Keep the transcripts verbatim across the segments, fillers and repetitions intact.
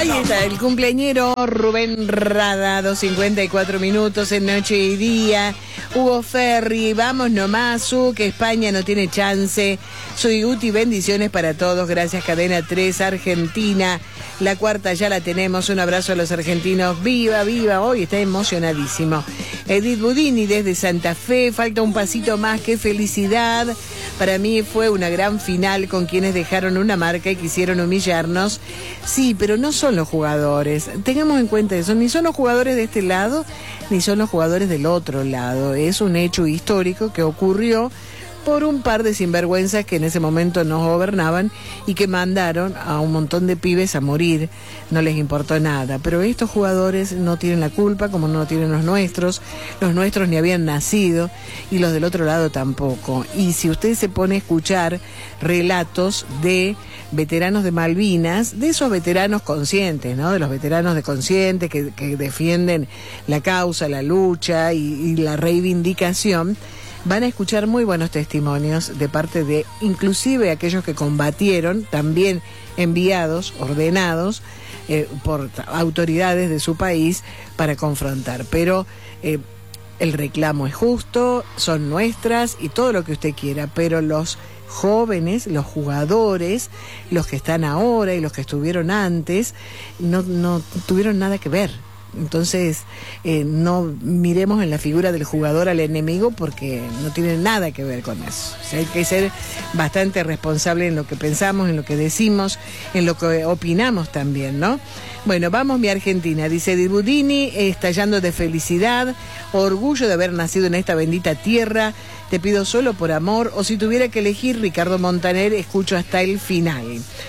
Ahí está, el cumpleañero Rubén Rada, dos cincuenta y cuatro minutos en Noche y Día. Hugo Ferri, vamos nomás, Su, que España no tiene chance. Soy Guti, bendiciones para todos. Gracias, Cadena tres, Argentina. La cuarta ya la tenemos. Un abrazo a los argentinos. Viva, viva. Hoy está emocionadísimo. Edith Budini desde Santa Fe. Falta un pasito más. Qué felicidad. Para mí fue una gran final con quienes dejaron una marca y quisieron humillarnos. Sí, pero no son los jugadores. Tengamos en cuenta eso. Ni son los jugadores de este lado, ni son los jugadores del otro lado. Es un hecho histórico que ocurrió por un par de sinvergüenzas que en ese momento nos gobernaban y que mandaron a un montón de pibes a morir. No les importó nada. Pero estos jugadores no tienen la culpa, como no tienen los nuestros. Los nuestros ni habían nacido y los del otro lado tampoco. Y si usted se pone a escuchar relatos de veteranos de Malvinas, de esos veteranos conscientes, ¿no? De los veteranos de conscientes que, que defienden la causa, la lucha y, y la reivindicación, van a escuchar muy buenos testimonios de parte de inclusive aquellos que combatieron, también enviados, ordenados eh, por autoridades de su país para confrontar. Pero eh, el reclamo es justo, son nuestras y todo lo que usted quiera, pero los jóvenes, los jugadores, los que están ahora y los que estuvieron antes, no, no tuvieron nada que ver. Entonces, eh, no miremos en la figura del jugador al enemigo porque no tiene nada que ver con eso. O sea, hay que ser bastante responsable en lo que pensamos, en lo que decimos, en lo que opinamos también, ¿no? Bueno, vamos mi Argentina, dice Di Budini, estallando de felicidad, orgullo de haber nacido en esta bendita tierra, te pido solo por amor, o si tuviera que elegir, Ricardo Montaner, escucho hasta el final.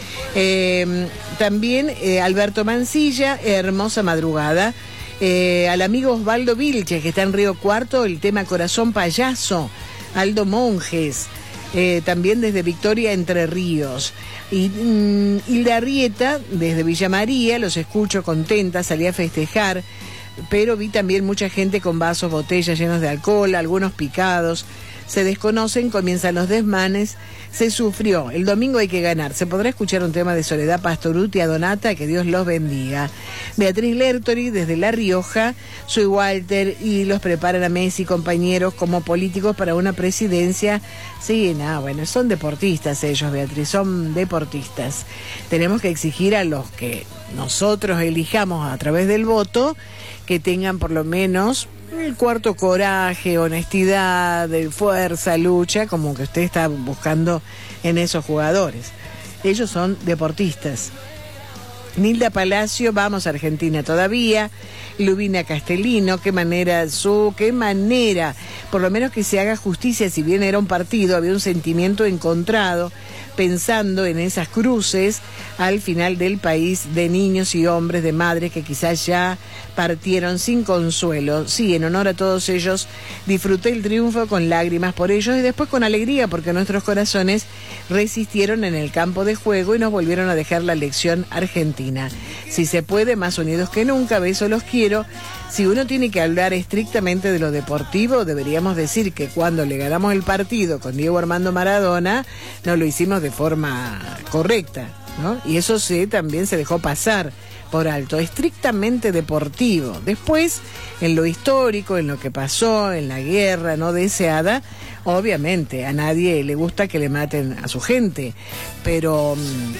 Eh, también eh, Alberto Mancilla, hermosa madrugada. Eh, al amigo Osvaldo Vilches, que está en Río Cuarto, el tema Corazón Payaso. Aldo Monjes, eh, también desde Victoria, Entre Ríos. Y mm, Hilda Arrieta, desde Villa María, los escucho contenta, salí a festejar, pero vi también mucha gente con vasos, botellas llenos de alcohol, algunos picados. Se desconocen, comienzan los desmanes, se sufrió. El domingo hay que ganar. Se podrá escuchar un tema de Soledad Pastoruti a Donata, que Dios los bendiga. Beatriz Lertori, desde La Rioja, soy Walter, y los preparan a Messi, compañeros, como políticos para una presidencia. Sí, nada, bueno, son deportistas ellos, Beatriz, son deportistas. Tenemos que exigir a los que nosotros elijamos a través del voto, que tengan por lo menos el cuarto coraje, honestidad, fuerza, lucha, como que usted está buscando en esos jugadores. Ellos son deportistas. Nilda Palacio, vamos a Argentina todavía. Lubina Castellino, qué manera, su, qué manera, por lo menos que se haga justicia. Si bien era un partido, había un sentimiento encontrado, pensando en esas cruces al final del país de niños y hombres, de madres que quizás ya partieron sin consuelo. Sí, en honor a todos ellos, disfruté el triunfo con lágrimas por ellos y después con alegría porque nuestros corazones resistieron en el campo de juego y nos volvieron a dejar la lección argentina. Si se puede, más unidos que nunca, besos, los quiero. Si uno tiene que hablar estrictamente de lo deportivo, deberíamos decir que cuando le ganamos el partido con Diego Armando Maradona, no lo hicimos de forma correcta, ¿no? Y eso sí, también se dejó pasar por alto, estrictamente deportivo. Después, en lo histórico, en lo que pasó, en la guerra no deseada, obviamente a nadie le gusta que le maten a su gente, pero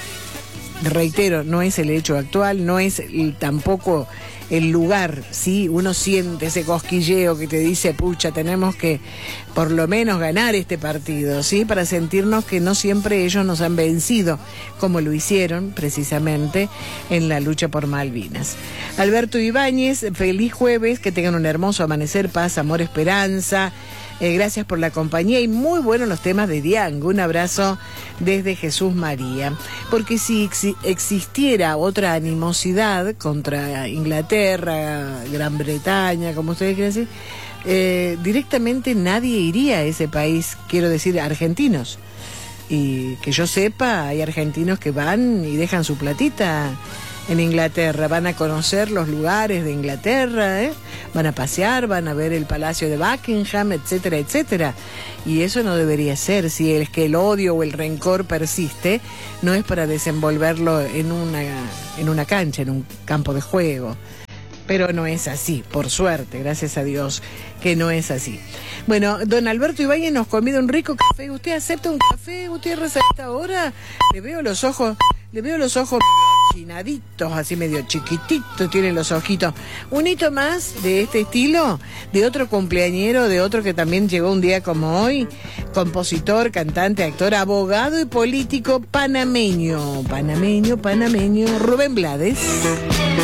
reitero, no es el hecho actual, no es el, tampoco el lugar, ¿sí? Uno siente ese cosquilleo que te dice, pucha, tenemos que por lo menos ganar este partido, ¿sí? Para sentirnos que no siempre ellos nos han vencido, como lo hicieron precisamente en la lucha por Malvinas. Alberto Ibáñez, feliz jueves, que tengan un hermoso amanecer, paz, amor, esperanza. Eh, gracias por la compañía y muy buenos los temas de Diango. Un abrazo desde Jesús María. Porque si ex existiera otra animosidad contra Inglaterra, Gran Bretaña, como ustedes quieren decir, eh, directamente nadie iría a ese país, quiero decir, argentinos. Y que yo sepa, hay argentinos que van y dejan su platita en Inglaterra. Van a conocer los lugares de Inglaterra, ¿eh? Van a pasear, van a ver el Palacio de Buckingham, etcétera, etcétera. Y eso no debería ser. Si es que el odio o el rencor persiste, no es para desenvolverlo en una, en una cancha, en un campo de juego. Pero no es así, por suerte, gracias a Dios que no es así. Bueno, don Alberto Ibáñez nos convida un rico café. ¿Usted acepta un café, Gutiérrez, a esta hora? Le veo los ojos, le veo los ojos medio achinaditos, así medio chiquititos, tiene los ojitos. Un hito más de este estilo, de otro cumpleañero, de otro que también llegó un día como hoy, compositor, cantante, actor, abogado y político panameño, panameño, panameño, Rubén Blades.